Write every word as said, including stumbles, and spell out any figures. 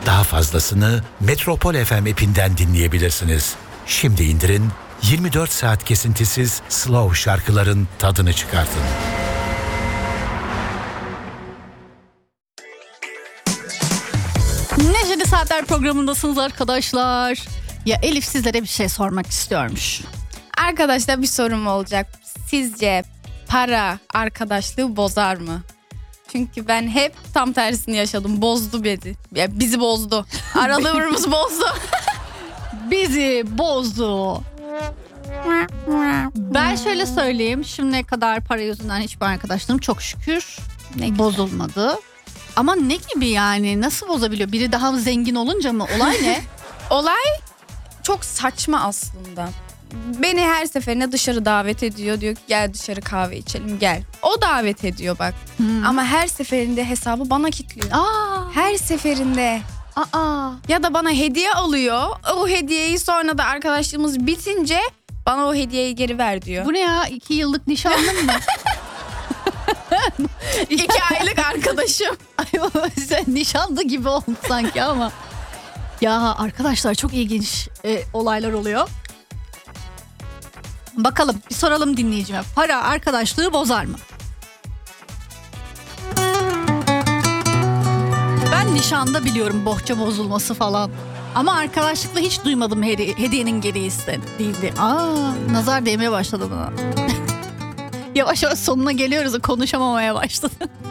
Daha fazlasını Metropol F M app'inden dinleyebilirsiniz. Şimdi indirin, yirmi dört saat kesintisiz slow şarkıların tadını çıkartın. Neşeli Saatler programındasınız arkadaşlar. Ya Elif sizlere bir şey sormak istiyormuş. Arkadaşlar bir sorum olacak. Sizce para arkadaşlığı bozar mı? Çünkü ben hep tam tersini yaşadım. Bozdu beni. Ya bizi bozdu. Aralığımızı bozdu. Bizi bozdu. Ben şöyle söyleyeyim. Şimdiye kadar para yüzünden hiçbir arkadaşlığım çok şükür Ne bozulmadı. Ama ne gibi yani? Nasıl bozabiliyor? Biri daha zengin olunca mı? Olay ne? Olay çok saçma aslında. Beni her seferinde dışarı davet ediyor. Diyor ki gel dışarı kahve içelim gel. O davet ediyor bak. Hmm. Ama her seferinde hesabı bana kilitliyor. Aa, Her seferinde. aa. Ya da bana hediye alıyor. O hediyeyi sonra da arkadaşlığımız bitince bana o hediyeyi geri ver diyor. Bu ne ya? İki yıllık nişanlın mı? İki aylık arkadaşım. Ay, sen nişanlı gibi oldu sanki ama. Ya arkadaşlar çok ilginç e, olaylar oluyor. Bakalım bir soralım dinleyicime. Para arkadaşlığı bozar mı? Ben nişanda biliyorum bohça bozulması falan. Ama arkadaşlıkla hiç duymadım hedi- hediyenin geri istenildi. Aa, nazar değmeye başladı bana. Yavaş yavaş sonuna geliyoruz, konuşamamaya başladı.